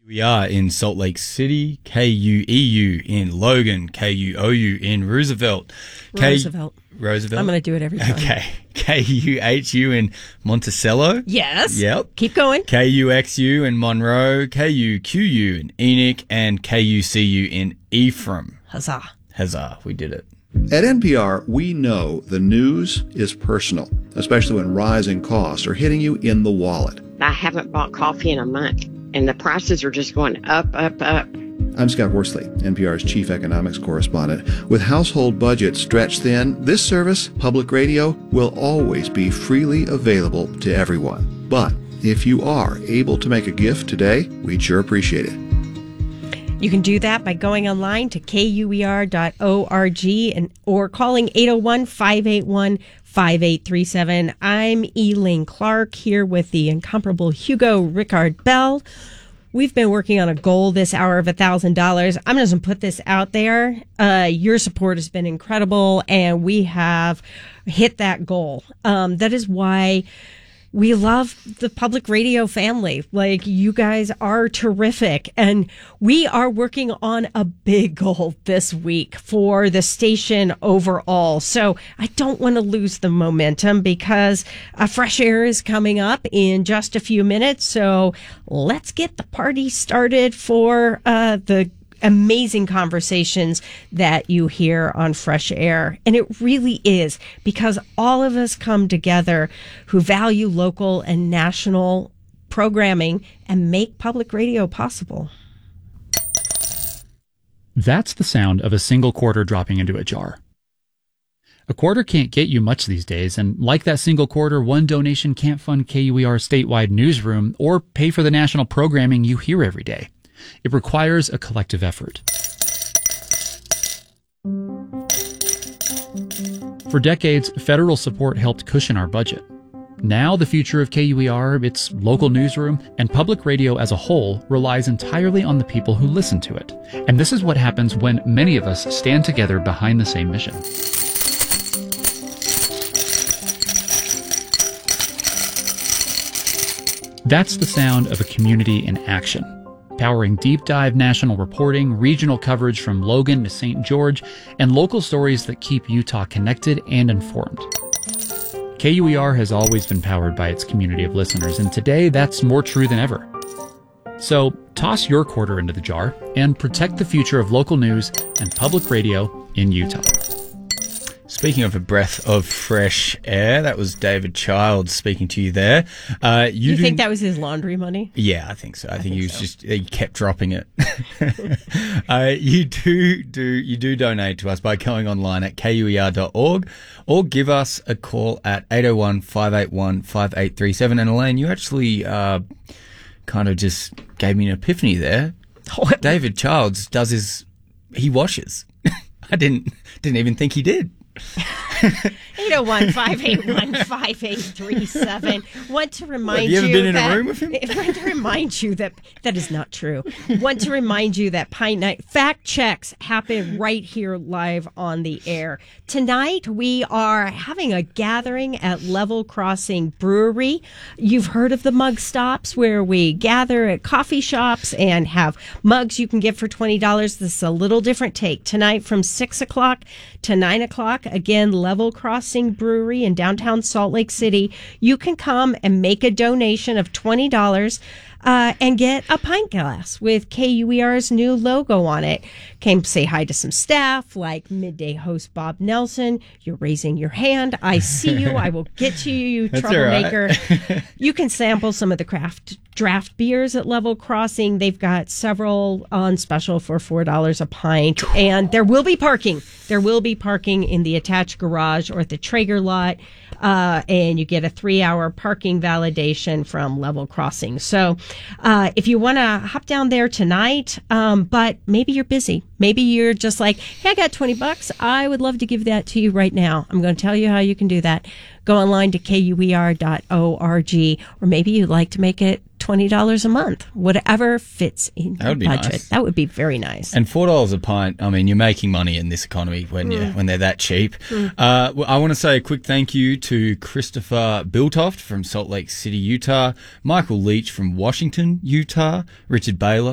We are in Salt Lake City, KUEU in Logan, KUOU in Roosevelt. Roosevelt. Roosevelt? I'm going to do it every time. Okay. KUHU in Monticello. Yes. Yep. Keep going. KUXU in Monroe, KUQU in Enoch, and KUCU in Ephraim. Huzzah. Huzzah. We did it. At NPR, we know the news is personal, especially when rising costs are hitting you in the wallet. I haven't bought coffee in a month, and the prices are just going up, up, up. I'm Scott Horsley, NPR's chief economics correspondent. With household budgets stretched thin, this service, public radio, will always be freely available to everyone. But if you are able to make a gift today, we'd sure appreciate it. You can do that by going online to kuer.org or calling 801-581-5837. I'm Elaine Clark here with the incomparable Hugo Rickard Bell. We've been working on a goal this hour of $1,000. I'm just going to put this out there. Your support has been incredible, and we have hit that goal. That is why we love the public radio family. Like, you guys are terrific. And we are working on a big goal this week for the station overall. So I don't want to lose the momentum because Fresh Air is coming up in just a few minutes. So let's get the party started for the amazing conversations that you hear on Fresh Air. And it really is because all of us come together who value local and national programming and make public radio possible. That's the sound of a single quarter dropping into a jar. A quarter can't get you much these days, and like that single quarter, one donation can't fund KUER's statewide newsroom or pay for the national programming you hear every day. It requires a collective effort. For decades, federal support helped cushion our budget. Now the future of KUER, its local newsroom, and public radio as a whole relies entirely on the people who listen to it. And this is what happens when many of us stand together behind the same mission. That's the sound of a community in action, powering deep dive national reporting, regional coverage from Logan to St. George, and local stories that keep Utah connected and informed. KUER has always been powered by its community of listeners, and today that's more true than ever. So toss your quarter into the jar and protect the future of local news and public radio in Utah. Speaking of a breath of fresh air, that was David Childs speaking to you there. You think that was his laundry money? Yeah, I think so. I think he was he kept dropping it. You do donate to us by going online at kuer.org or give us a call at 801-581-5837. And Elaine, you actually kind of just gave me an epiphany there. David Childs he washes. I didn't even think he did. 801-581-5837. Want to remind you have you ever been in a room with him? Want to remind you that is not true. Want to remind you that Pint Night fact checks happen right here live on the air. Tonight we are having a gathering at Level Crossing Brewery. You've heard of the mug stops where we gather at coffee shops and have mugs you can get for $20. This is a little different take. Tonight from 6 o'clock to 9 o'clock. Again, Level Crossing Brewery in downtown Salt Lake City. You can come and make a donation of $20 and get a pint glass with KUER's new logo on it. Came say hi to some staff like midday host Bob Nelson. You're raising your hand. I see you. I will get to you, you troublemaker. Right. You can sample some of the craft draft beers at Level Crossing. They've got several on special for $4 a pint. And there will be parking. There will be parking in the attached garage or at the Traeger lot. And you get a 3-hour parking validation from Level Crossing. So if you want to hop down there tonight, but maybe you're busy. Maybe you're just like, hey, I got $20. I would love to give that to you right now. I'm going to tell you how you can do that. Go online to kuer.org, or maybe you'd like to make it $20 a month, whatever fits in your budget. Nice. That would be very nice. And $4 a pint, I mean, you're making money in this economy when they're that cheap. I want to say a quick thank you to Christopher Biltoft from Salt Lake City, Utah, Michael Leach from Washington, Utah, Richard Baylor